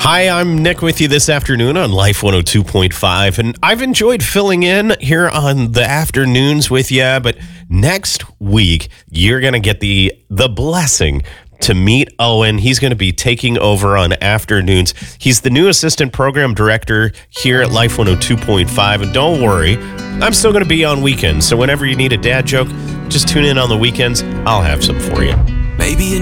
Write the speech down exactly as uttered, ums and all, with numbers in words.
Hi, I'm Nick with you this afternoon on Life one oh two point five, and I've enjoyed filling in here on the afternoons with you, but next week, you're going to get the the blessing to meet Owen. He's going to be taking over on afternoons. He's the new assistant program director here at Life one oh two point five, and don't worry, I'm still going to be on weekends, so whenever you need a dad joke, just tune in on the weekends. I'll have some for you. Maybe